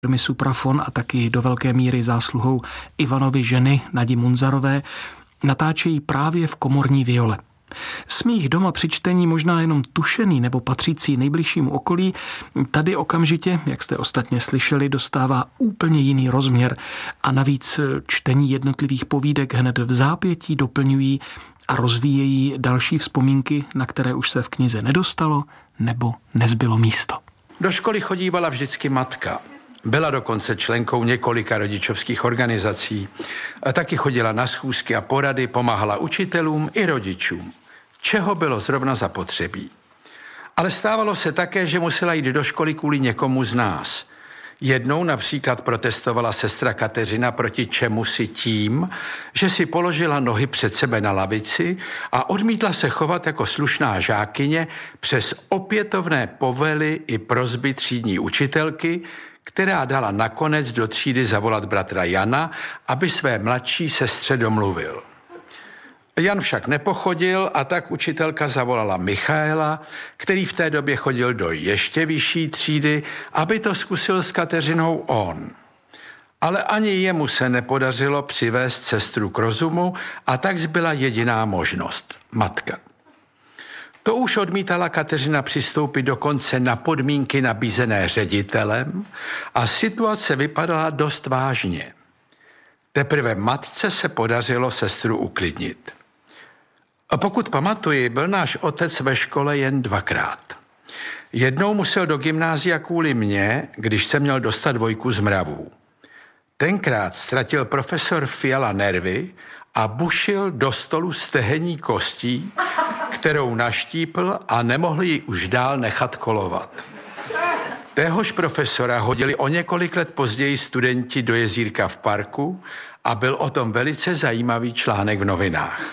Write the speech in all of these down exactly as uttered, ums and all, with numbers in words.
firmy Suprafon a taky do velké míry zásluhou Ivanovy ženy Nadi Munzarové natáčejí právě v komorní viole. Smích doma při čtení možná jenom tušený nebo patřící nejbližšímu okolí, tady okamžitě, jak jste ostatně slyšeli, dostává úplně jiný rozměr a navíc čtení jednotlivých povídek hned v zápětí doplňují a rozvíjejí další vzpomínky, na které už se v knize nedostalo nebo nezbylo místo. Do školy chodívala vždycky matka. Byla dokonce členkou několika rodičovských organizací. A taky chodila na schůzky a porady, pomáhala učitelům i rodičům, čeho bylo zrovna zapotřebí. Ale stávalo se také, že musela jít do školy kvůli někomu z nás. Jednou například protestovala sestra Kateřina proti čemusi tím, že si položila nohy před sebe na lavici a odmítla se chovat jako slušná žákyně přes opětovné povely i prosby třídní učitelky, která dala nakonec do třídy zavolat bratra Jana, aby své mladší sestře domluvil. Jan však nepochodil a tak učitelka zavolala Michaela, který v té době chodil do ještě vyšší třídy, aby to zkusil s Kateřinou on. Ale ani jemu se nepodařilo přivést sestru k rozumu a tak zbyla jediná možnost – matka. To už odmítala Kateřina přistoupit dokonce na podmínky nabízené ředitelem a situace vypadala dost vážně. Teprve matce se podařilo sestru uklidnit. A pokud pamatuji, byl náš otec ve škole jen dvakrát. Jednou musel do gymnázia kvůli mně, když jsem měl dostat dvojku z mravů. Tenkrát ztratil profesor Fiala nervy a bušil do stolu stehení kostí, kterou naštípl a nemohl ji už dál nechat kolovat. Téhož profesora hodili o několik let později studenti do jezírka v parku a byl o tom velice zajímavý článek v novinách.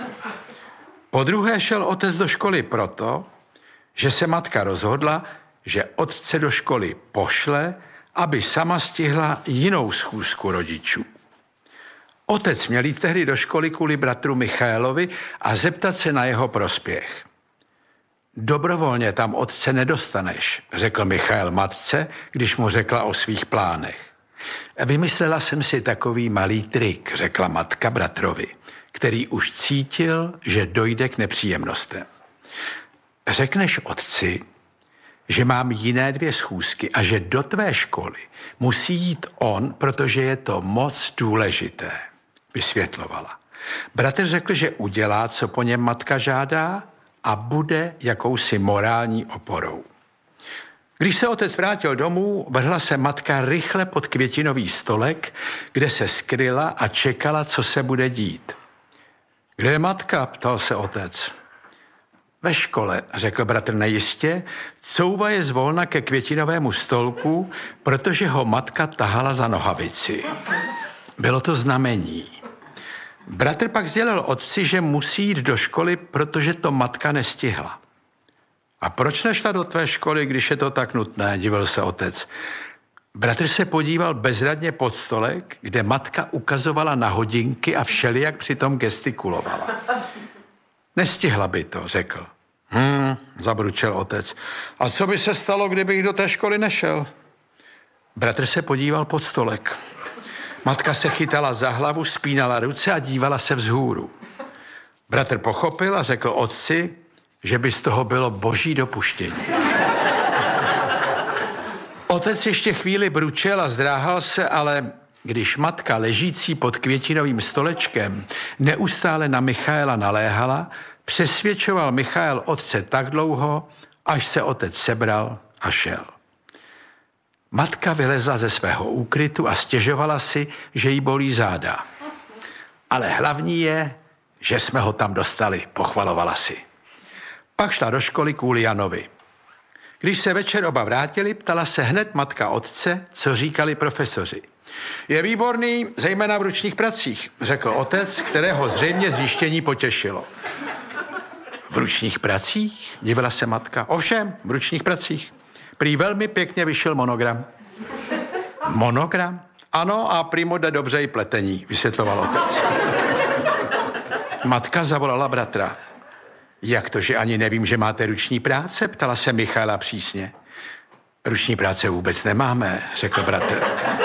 Podruhé šel otec do školy proto, že se matka rozhodla, že otce do školy pošle, aby sama stihla jinou schůzku rodičů. Otec měl jít tehdy do školy kvůli bratru Michaelovi a zeptat se na jeho prospěch. Dobrovolně tam otce nedostaneš, řekl Michael matce, když mu řekla o svých plánech. Vymyslela jsem si takový malý trik, řekla matka bratrovi, který už cítil, že dojde k nepříjemnostem. Řekneš otci, že mám jiné dvě schůzky a že do tvé školy musí jít on, protože je to moc důležité, vysvětlovala. Bratr řekl, že udělá, co po něm matka žádá a bude jakousi morální oporou. Když se otec vrátil domů, vrhla se matka rychle pod květinový stolek, kde se skryla a čekala, co se bude dít. Kde je matka? Ptal se otec. Ve škole, řekl bratr nejistě, couvaje zvolna ke květinovému stolku, protože ho matka tahala za nohavici. Bylo to znamení. Bratr pak sdělil otci, že musí jít do školy, protože to matka nestihla. A proč nešla do tvé školy, když je to tak nutné, divil se otec. Bratr se podíval bezradně pod stolek, kde matka ukazovala na hodinky a všelijak přitom gestikulovala. Nestihla by to, řekl. Hm, zabručel otec. A co by se stalo, kdybych do té školy nešel? Bratr se podíval pod stolek. Matka se chytala za hlavu, spínala ruce a dívala se vzhůru. Bratr pochopil a řekl otci, že by z toho bylo boží dopuštění. Otec ještě chvíli bručel a zdráhal se, ale když matka ležící pod květinovým stolečkem neustále na Michaela naléhala, přesvědčoval Michael otce tak dlouho, až se otec sebral a šel. Matka vylezla ze svého úkrytu a stěžovala si, že jí bolí záda. Ale hlavní je, že jsme ho tam dostali, pochvalovala si. Pak šla do školy kvůli Janovi. Když se večer oba vrátili, ptala se hned matka otce, co říkali profesoři. Je výborný, zejména v ručních pracích, řekl otec, kterého zřejmě zjištění potěšilo. V ručních pracích? Divila se matka. Ovšem, v ručních pracích. Prý velmi pěkně vyšel monogram. Monogram? Ano, a prý jde dobře i pletení, vysvětloval otec. Matka zavolala bratra. Jak to, že ani nevím, že máte ruční práce? Ptala se Michaela přísně. Ruční práce vůbec nemáme, řekl bratr.